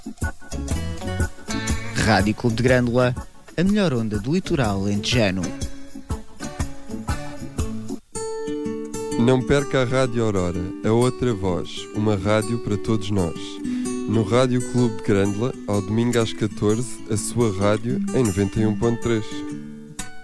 Rádio Clube de Grândola, a melhor onda do litoral alentejano. Não perca a Rádio Aurora, a outra voz, uma rádio para todos nós. No Rádio Clube de Grândola, ao domingo às 14, a sua rádio em 91.3.